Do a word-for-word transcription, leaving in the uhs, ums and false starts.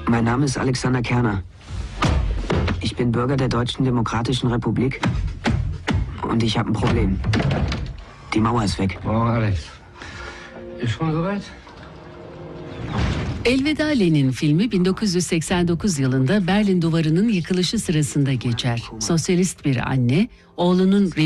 Mein Name ist Alexander Kerner. Ich bin Bürger der Deutschen Demokratischen Republik und ich habe ein Problem. Die Mauer ist weg. Oh Alex, ist schon soweit? Elveda Lenin filmi bin dokuz yüz seksen dokuz yılında Berlin Duvarı'nın yıkılışı sırasında geçer. Sosyalist bir anne, oğlunun